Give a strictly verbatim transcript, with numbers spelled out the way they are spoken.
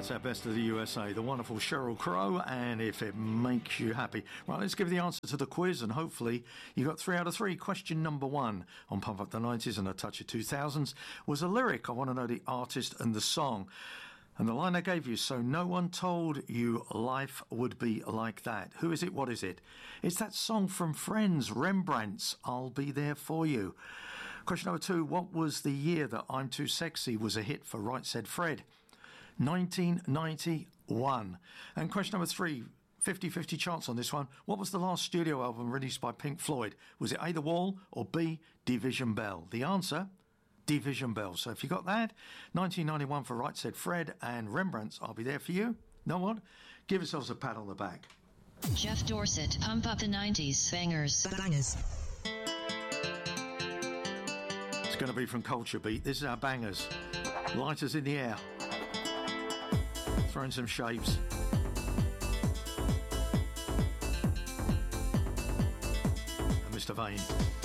That's our Best of the U S A, the wonderful Sheryl Crow, and If It Makes You Happy. Right, let's give the answer to the quiz, and hopefully you got three out of three. Question number one on Pump Up the nineties and a Touch of two thousands was a lyric. I want to know the artist and the song. And the line I gave you, so no one told you life would be like that. Who is it? What is it? It's that song from Friends, Rembrandt's I'll Be There For You. Question number two, what was the year that I'm Too Sexy was a hit for Right Said Fred? nineteen ninety-one. And question number three, fifty-fifty chance on this one. What was the last studio album released by Pink Floyd? Was it A, The Wall, or B, Division Bell? The answer, Division Bell. So if you got that, nineteen ninety-one for Right Said Fred and Rembrandt's I'll Be There For You. Know what? Give yourselves a pat on the back. Jeff Dorset, Pump Up the nineties. Bangers. Bangers. It's going to be from Culture Beat. This is our bangers. Lighters in the air. Throwing some shapes. And Mister Vane.